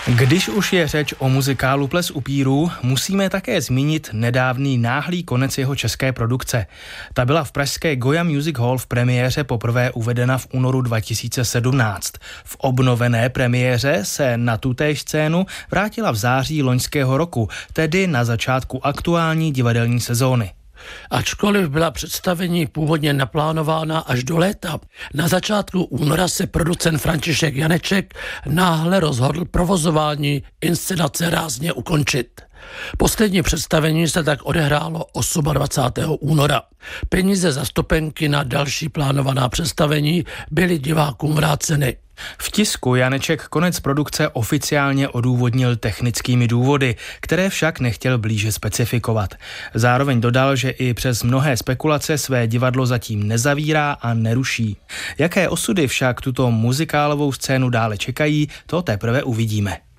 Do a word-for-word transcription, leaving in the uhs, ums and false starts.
Když už je řeč o muzikálu Ples upírů, musíme také zmínit nedávný náhlý konec jeho české produkce. Ta byla v pražské Goya Music Hall v premiéře poprvé uvedena v únoru dva tisíce sedmnáct. V obnovené premiéře se na tutéž scénu vrátila v září loňského roku, tedy na začátku aktuální divadelní sezóny. Ačkoliv byla představení původně naplánována až do léta, na začátku února se producent František Janeček náhle rozhodl provozování inscenace rázně ukončit. Poslední představení se tak odehrálo dvacátého osmého února. Peníze za vstupenky na další plánovaná představení byly divákům vráceny. V tisku Janeček konec produkce oficiálně odůvodnil technickými důvody, které však nechtěl blíže specifikovat. Zároveň dodal, že i přes mnohé spekulace své divadlo zatím nezavírá a neruší. Jaké osudy však tuto muzikálovou scénu dále čekají, to teprve uvidíme.